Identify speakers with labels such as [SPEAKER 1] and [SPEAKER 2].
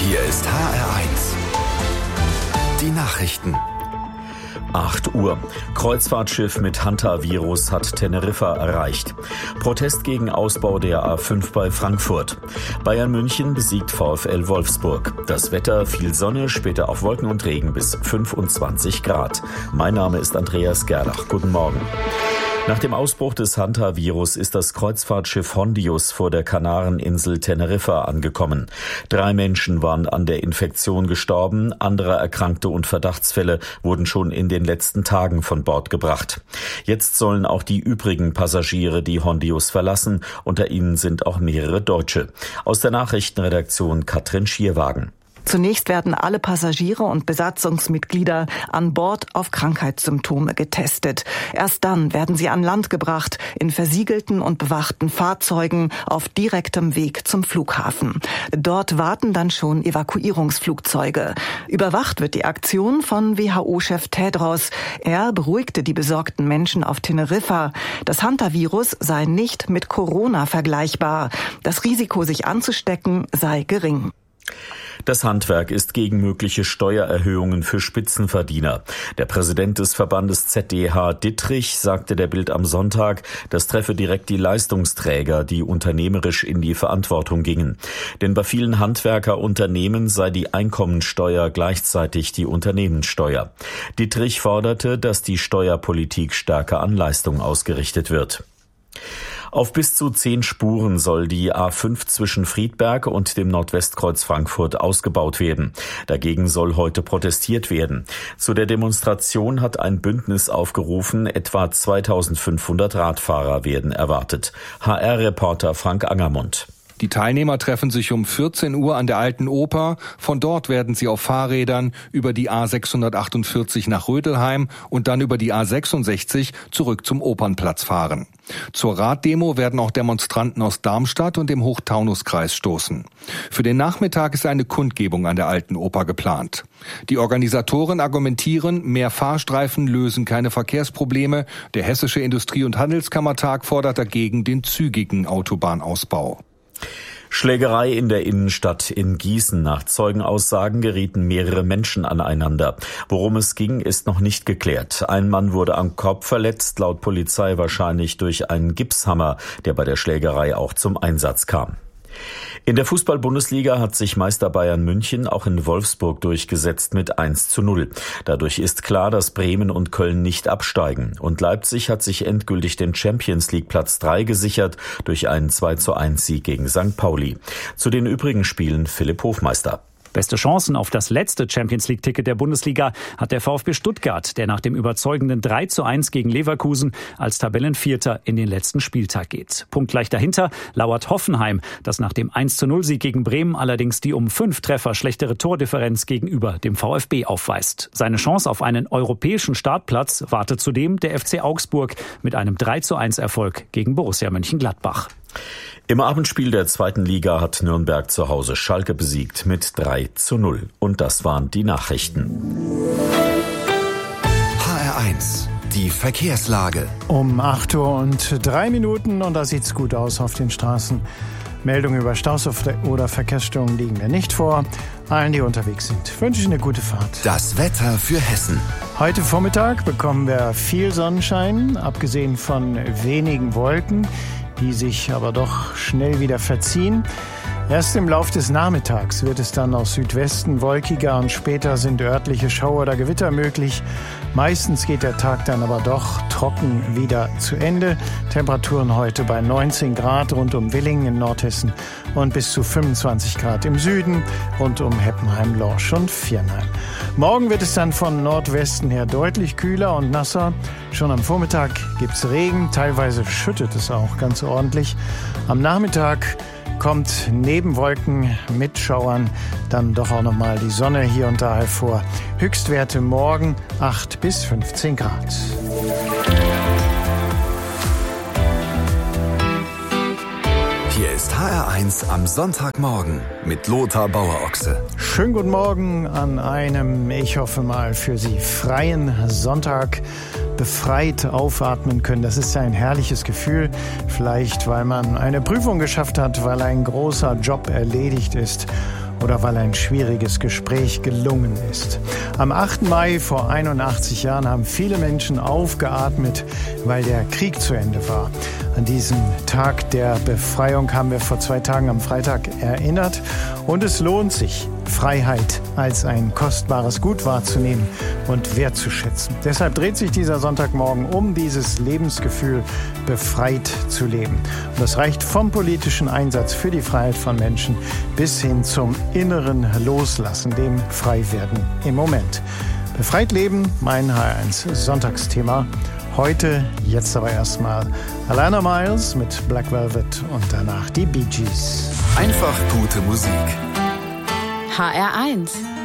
[SPEAKER 1] Hier ist HR1. Die Nachrichten.
[SPEAKER 2] 8 Uhr. Kreuzfahrtschiff mit Hantavirus hat Teneriffa erreicht. Protest gegen Ausbau der A5 bei Frankfurt. Bayern München besiegt VfL Wolfsburg. Das Wetter: viel Sonne, später auch Wolken und Regen bis 25 Grad. Mein Name ist Andreas Gerlach. Guten Morgen. Nach dem Ausbruch des Hantavirus ist das Kreuzfahrtschiff Hondius vor der Kanareninsel Teneriffa angekommen. 3 Menschen waren an der Infektion gestorben, andere Erkrankte und Verdachtsfälle wurden schon in den letzten Tagen von Bord gebracht. Jetzt sollen auch die übrigen Passagiere die Hondius verlassen, unter ihnen sind auch mehrere Deutsche. Aus der Nachrichtenredaktion Katrin Schierwagen.
[SPEAKER 3] Zunächst werden alle Passagiere und Besatzungsmitglieder an Bord auf Krankheitssymptome getestet. Erst dann werden sie an Land gebracht, in versiegelten und bewachten Fahrzeugen auf direktem Weg zum Flughafen. Dort warten dann schon Evakuierungsflugzeuge. Überwacht wird die Aktion von WHO-Chef Tedros. Er beruhigte die besorgten Menschen auf Teneriffa. Das Hantavirus sei nicht mit Corona vergleichbar. Das Risiko, sich anzustecken, sei gering.
[SPEAKER 2] Das Handwerk ist gegen mögliche Steuererhöhungen für Spitzenverdiener. Der Präsident des Verbandes ZDH Dittrich sagte der Bild am Sonntag, das treffe direkt die Leistungsträger, die unternehmerisch in die Verantwortung gingen. Denn bei vielen Handwerkerunternehmen sei die Einkommensteuer gleichzeitig die Unternehmenssteuer. Dittrich forderte, dass die Steuerpolitik stärker an Leistung ausgerichtet wird. Auf bis zu 10 Spuren soll die A5 zwischen Friedberg und dem Nordwestkreuz Frankfurt ausgebaut werden. Dagegen soll heute protestiert werden. Zu der Demonstration hat ein Bündnis aufgerufen, etwa 2500 Radfahrer werden erwartet. HR-Reporter Frank Angermund.
[SPEAKER 4] Die Teilnehmer treffen sich um 14 Uhr an der Alten Oper. Von dort werden sie auf Fahrrädern über die A648 nach Rödelheim und dann über die A66 zurück zum Opernplatz fahren. Zur Raddemo werden auch Demonstranten aus Darmstadt und dem Hochtaunuskreis stoßen. Für den Nachmittag ist eine Kundgebung an der Alten Oper geplant. Die Organisatoren argumentieren, mehr Fahrstreifen lösen keine Verkehrsprobleme. Der Hessische Industrie- und Handelskammertag fordert dagegen den zügigen Autobahnausbau.
[SPEAKER 2] Schlägerei in der Innenstadt in Gießen. Nach Zeugenaussagen gerieten mehrere Menschen aneinander. Worum es ging, ist noch nicht geklärt. Ein Mann wurde am Kopf verletzt, laut Polizei wahrscheinlich durch einen Gipshammer, der bei der Schlägerei auch zum Einsatz kam. In der Fußball-Bundesliga hat sich Meister Bayern München auch in Wolfsburg durchgesetzt mit 1:0. Dadurch ist klar, dass Bremen und Köln nicht absteigen. Und Leipzig hat sich endgültig den Champions-League-Platz 3 gesichert durch einen 2:1-Sieg gegen St. Pauli. Zu den übrigen Spielen Philipp Hofmeister.
[SPEAKER 5] Beste Chancen auf das letzte Champions-League-Ticket der Bundesliga hat der VfB Stuttgart, der nach dem überzeugenden 3:1 gegen Leverkusen als Tabellenvierter in den letzten Spieltag geht. Punktgleich dahinter lauert Hoffenheim, das nach dem 1:0-Sieg gegen Bremen allerdings die um 5 Treffer schlechtere Tordifferenz gegenüber dem VfB aufweist. Seine Chance auf einen europäischen Startplatz wartet zudem der FC Augsburg mit einem 3:1-Erfolg gegen Borussia Mönchengladbach.
[SPEAKER 2] Im Abendspiel der 2. Liga hat Nürnberg zu Hause Schalke besiegt mit 3:0. Und das waren die Nachrichten.
[SPEAKER 1] HR1, die Verkehrslage.
[SPEAKER 6] Um 8:03 Uhr und da sieht's gut aus auf den Straßen. Meldungen über Staus oder Verkehrsstörungen liegen mir nicht vor. Allen, die unterwegs sind, wünsche ich eine gute Fahrt.
[SPEAKER 1] Das Wetter für Hessen.
[SPEAKER 6] Heute Vormittag bekommen wir viel Sonnenschein, abgesehen von wenigen Wolken, die sich aber doch schnell wieder verziehen. Erst im Lauf des Nachmittags wird es dann aus Südwesten wolkiger und später sind örtliche Schauer oder Gewitter möglich. Meistens geht der Tag dann aber doch trocken wieder zu Ende. Temperaturen heute bei 19 Grad rund um Willingen in Nordhessen und bis zu 25 Grad im Süden rund um Heppenheim, Lorsch und Viernheim. Morgen wird es dann von Nordwesten her deutlich kühler und nasser. Schon am Vormittag gibt's Regen, teilweise schüttet es auch ganz ordentlich. Am Nachmittag kommt neben Wolken mit Schauern dann doch auch nochmal die Sonne hier und da hervor. Höchstwerte morgen 8 bis 15 Grad.
[SPEAKER 1] Hier ist HR1 am Sonntagmorgen mit Lothar Bauer-Ochse.
[SPEAKER 6] Schönen guten Morgen an einem, ich hoffe mal für Sie, freien Sonntag. Befreit aufatmen können. Das ist ein herrliches Gefühl. Vielleicht, weil man eine Prüfung geschafft hat, weil ein großer Job erledigt ist oder weil ein schwieriges Gespräch gelungen ist. Am 8. Mai vor 81 Jahren haben viele Menschen aufgeatmet, weil der Krieg zu Ende war. An diesen Tag der Befreiung haben wir vor 2 Tagen am Freitag erinnert. Und es lohnt sich, Freiheit als ein kostbares Gut wahrzunehmen und wertzuschätzen. Deshalb dreht sich dieser Sonntagmorgen um dieses Lebensgefühl, befreit zu leben. Und das reicht vom politischen Einsatz für die Freiheit von Menschen bis hin zum inneren Loslassen, dem Freiwerden im Moment. Befreit leben, mein HR1 Sonntagsthema. Heute, jetzt aber erstmal Alana Miles mit Black Velvet und danach die Bee Gees.
[SPEAKER 1] Einfach gute Musik.
[SPEAKER 7] HR1